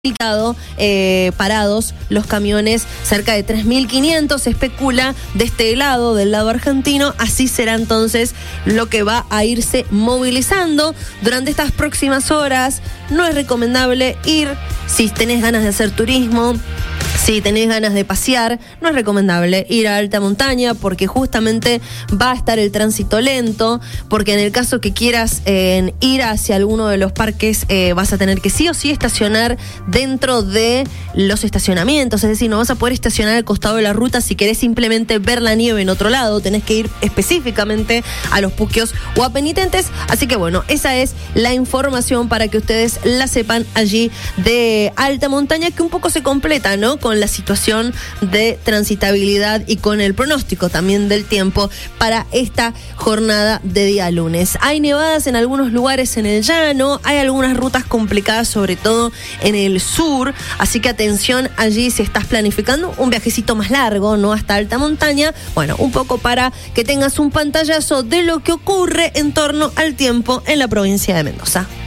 parados los camiones, cerca de 3.500 se especula de este lado, del lado argentino. Así será entonces lo que va a irse movilizando durante estas próximas horas. No es recomendable ir si tenés ganas de hacer turismo, si tenés ganas de pasear. No es recomendable ir a alta montaña porque justamente va a estar el tránsito lento, porque en el caso que quieras ir hacia alguno de los parques vas a tener que sí o sí estacionar dentro de los estacionamientos, es decir, no vas a poder estacionar al costado de la ruta. Si querés simplemente ver la nieve en otro lado, tenés que ir específicamente a Los Puquios o a Penitentes. Así que bueno, esa es la información para que ustedes la sepan allí de alta montaña, que un poco se completa, ¿no?, con la situación de transitabilidad y con el pronóstico también del tiempo para esta jornada de día lunes. Hay nevadas en algunos lugares en el llano, hay algunas rutas complicadas, sobre todo en el sur, así que atención allí si estás planificando un viajecito más largo, no hasta alta montaña. Bueno, un poco para que tengas un pantallazo de lo que ocurre en torno al tiempo en la provincia de Mendoza.